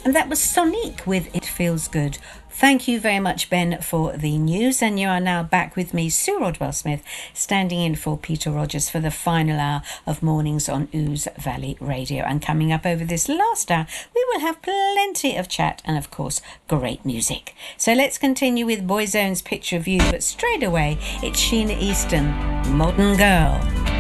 And that was Sonique with It Feels Good. Thank you very much, Ben, for the news. And you are now back with me, Sue Rodwell-Smith, standing in for Peter Rogers for the final hour of mornings on Ouse Valley Radio. And coming up over this last hour, we will have plenty of chat and, of course, great music. So let's continue with Boyzone's Picture of You. But straight away, it's Sheena Easton, Modern Girl.